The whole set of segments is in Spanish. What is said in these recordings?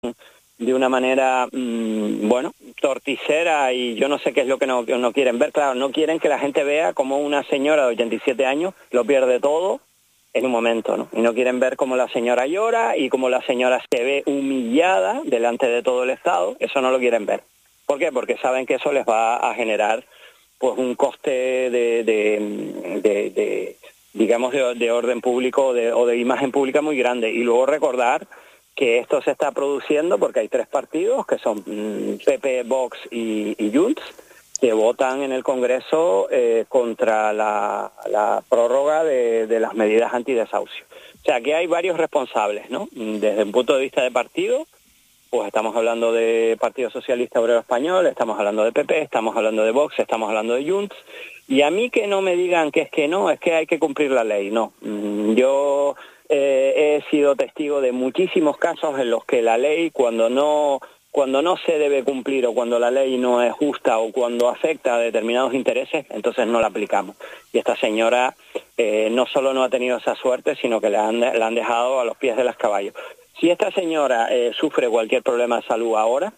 de una manera, torticera, y yo no sé qué es lo que no quieren ver. Claro, no quieren que la gente vea cómo una señora de 87 años lo pierde todo en un momento, ¿no? Y no quieren ver cómo la señora llora y cómo la señora se ve humillada delante de todo el Estado. Eso no lo quieren ver. ¿Por qué? Porque saben que eso les va a generar pues un coste de orden público o de imagen pública muy grande. Y luego recordar que esto se está produciendo porque hay 3 partidos, que son PP, Vox y Junts, que votan en el Congreso contra la prórroga de las medidas antidesahucio. O sea, que hay varios responsables, ¿no? Desde un punto de vista de partido, pues estamos hablando de Partido Socialista Obrero Español, estamos hablando de PP, estamos hablando de Vox, estamos hablando de Junts, y a mí que no me digan que es que hay que cumplir la ley, no. Yo he sido testigo de muchísimos casos en los que la ley, cuando no se debe cumplir, o cuando la ley no es justa, o cuando afecta a determinados intereses, entonces no la aplicamos. Y esta señora no solo no ha tenido esa suerte, sino que la han dejado a los pies de los caballos. Si esta señora sufre cualquier problema de salud ahora,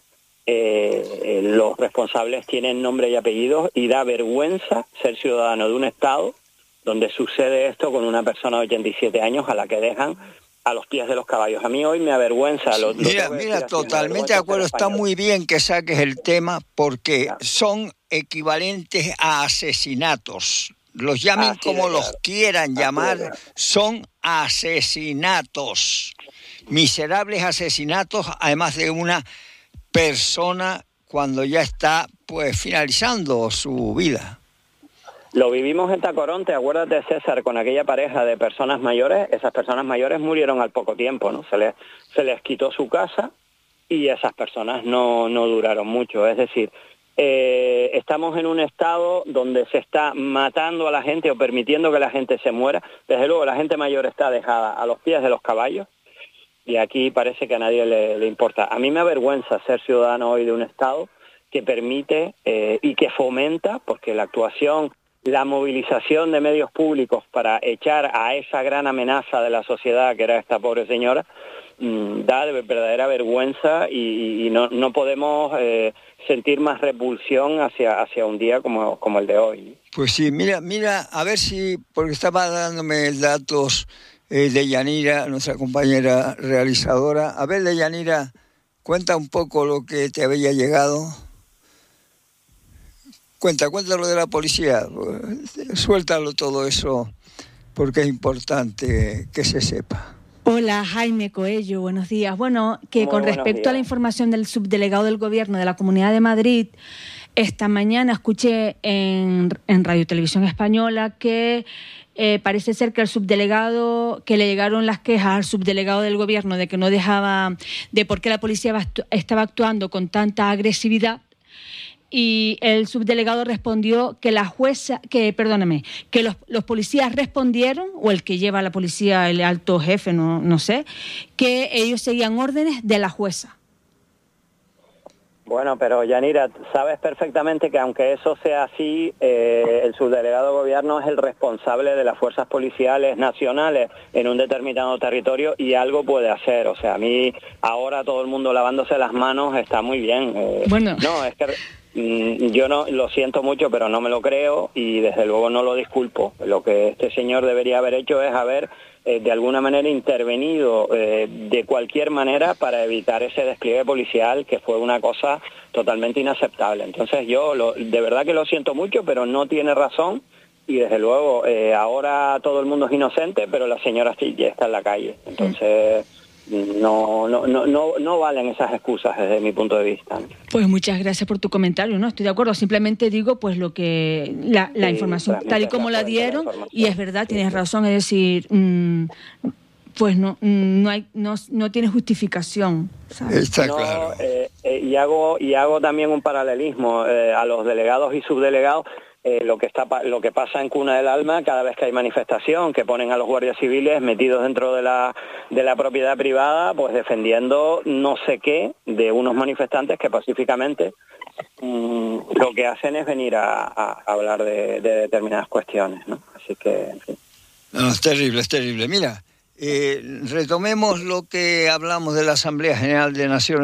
los responsables tienen nombre y apellidos, y da vergüenza ser ciudadano de un Estado donde sucede esto con una persona de 87 años a la que dejan a los pies de los caballos. A mí hoy me avergüenza. Mira, totalmente de acuerdo. Está muy bien que saques el tema, porque son equivalentes a asesinatos. Los llamen como los quieran llamar, son asesinatos. Miserables asesinatos, además de una persona cuando ya está pues finalizando su vida. Lo vivimos en Tacoronte, acuérdate, César, con aquella pareja de personas mayores. Esas personas mayores murieron al poco tiempo, ¿no? Se les quitó su casa y esas personas no duraron mucho. Es decir, estamos en un estado donde se está matando a la gente o permitiendo que la gente se muera. Desde luego la gente mayor está dejada a los pies de los caballos, y aquí parece que a nadie le importa. A mí me avergüenza ser ciudadano hoy de un estado que permite y que fomenta, porque la actuación, la movilización de medios públicos para echar a esa gran amenaza de la sociedad que era esta pobre señora, da de verdadera vergüenza, y no podemos sentir más repulsión hacia un día como el de hoy. Pues sí, mira, a ver si, porque estaba dándome datos de Yanira, nuestra compañera realizadora. A ver, de Yanira, cuenta un poco lo que te había llegado. Cuenta lo de la policía, suéltalo todo eso, porque es importante que se sepa. Hola, Jaime Coello, buenos días. Bueno, que con respecto a la información del subdelegado del Gobierno de la Comunidad de Madrid, esta mañana escuché en Radio Televisión Española que parece ser que el subdelegado, que le llegaron las quejas al subdelegado del Gobierno de que no dejaba, de por qué la policía estaba actuando con tanta agresividad. Y el subdelegado respondió que que los policías respondieron, o el que lleva a la policía, el alto jefe, no sé, que ellos seguían órdenes de la jueza. Bueno, pero Yanira, sabes perfectamente que aunque eso sea así, el subdelegado de gobierno es el responsable de las fuerzas policiales nacionales en un determinado territorio, y algo puede hacer. O sea, a mí ahora todo el mundo lavándose las manos está muy bien. Bueno. No, es que yo no lo siento mucho, pero no me lo creo, y desde luego no lo disculpo. Lo que este señor debería haber hecho es haber de alguna manera intervenido de cualquier manera para evitar ese despliegue policial, que fue una cosa totalmente inaceptable. Entonces yo de verdad que lo siento mucho, pero no tiene razón, y desde luego ahora todo el mundo es inocente, pero la señora sí ya está en la calle. Entonces no valen esas excusas desde mi punto de vista. Pues muchas gracias por tu comentario, ¿no? Estoy de acuerdo, simplemente digo pues lo que la información tal y como la dieron, y es verdad, tienes razón, es decir, pues no tiene justificación, ¿sabes? Está claro. Y hago también un paralelismo a los delegados y subdelegados. Lo que pasa en Cuna del Alma cada vez que hay manifestación, que ponen a los guardias civiles metidos dentro de la propiedad privada, pues defendiendo no sé qué de unos manifestantes que pacíficamente lo que hacen es venir a hablar de determinadas cuestiones, ¿no? Así que, en fin. No, es terrible. Mira, Retomemos lo que hablamos de la Asamblea General de Naciones